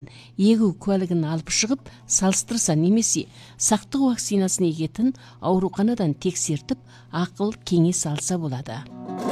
егүү куәлігін алып шығып салыстырса немесе сақтық вакцинасын егетін ауруханадан тексертіп ақыл кеңес алса болады.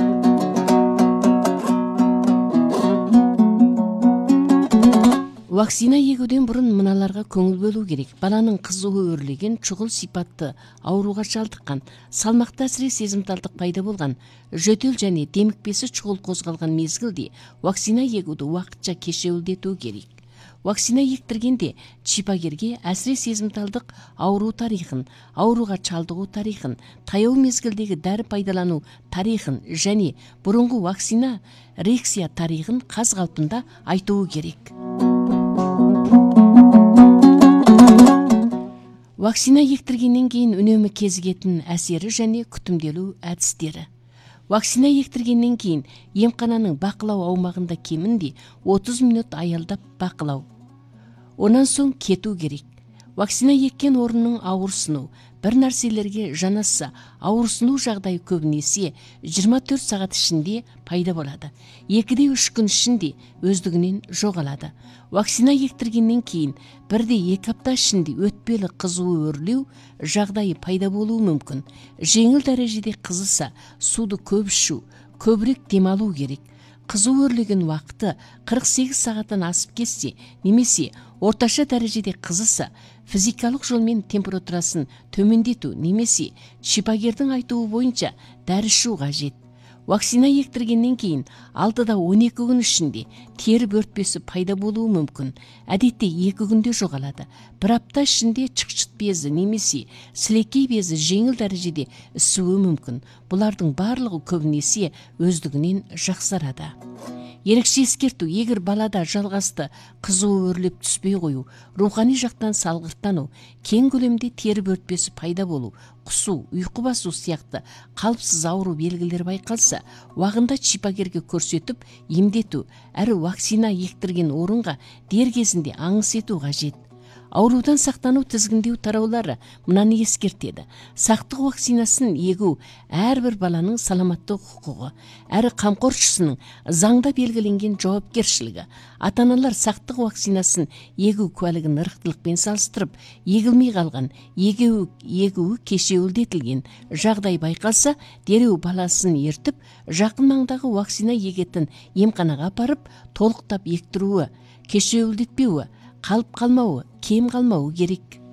Вакцина егуден бұрын мыналарға көңіл бөлу керек. Баланың қызуы өрлеген, шұғыл сипатты ауруға шалдыққан, салмақты әсіре сезімталдық пайда болған, жөтел және демікпесі шұғыл қозғалған мезгілде вакцина егуді уақытша кешеуілдету керек. Вакцина ектіргенде шипагерге әсіре сезімталдық ауру тарихын, ауруға шалдығу тарихын, таяу мезгілдегі дәрі пайдалану тарихын және бұрынғы вакцина реакция тарихын қаз қалпында айтуы керек. Вакцина ектіргеннен кейін үнемі кезігетін әсері және күтімделу әдістері. Вакцина ектіргеннен кейін емхананың бақылау аумағында кемінде 30 минут аялдап бақылау. Онан соң кету керек. Вакцина еккен орынның ауырсыну, бір нәрселерге жанасса, ауырсыну жағдайы көбінесе 24 сағат ішінде пайда болады. 2-3 күн ішінде өздігінен жоғалады. Вакцина ектіргеннен кейін 1-2 апта ішінде өтпелі қызуы өрлеу жағдайы пайда болуы мүмкін. Жеңіл дәрежеде қызыса, суды көп ішу, көбірек демалу керек. Қызу өрлеген уақыты 48 сағаттан асып кетсе, немесе орташа дәрежеде қызыса, физикалық жолмен температурасын төмендету немесе шипагердің айтуы бойынша дәрі ішу қажет. Вакцина ектіргеннен кейін 6-12 күн ішінде тері бөртпесі пайда болуы мүмкін. Әдетте 2 күнде жоғалады. 1 апта ішінде шықшыт безі немесе сілекей безі жеңіл дәрежеде ісуі мүмкін. Бұлардың барлығы көбінесе өздігінен жақсарады. Ерекше ескерту, егер балада жалғасты қызуы өрлеп түспей қою, рухани жақтан салғырттану, кең көлемде тері бөртпесі пайда болу, құсу, ұйқы басу сияқты қалыпсыз ауру белгілер байқалса, уағында шипагерге көрсетіп емдету, әрі вакцина ектірген орынға дер кезінде аңыс ету қажет. Аурудан сақтану тізгіндеу тараулары мынаны ескертеді. Сақтық вакцинасын егу әрбір баланың саламаттық құқығы, әрі қамқоршысының заңда белгіленген жауапкершілігі. Ата-аналар сақтық вакцинасын егу куәлігін ырықтылықпен салыстырып, егілмей қалған, егуі кешеуілдетілген жағдай байқалса, дереу баласын ертіп, жақын маңдағы вакцина егетін емханаға апарып, толықтап ектіруі, кешеуілдетпеуі, қалып қалмауы, кем қалмауы керек.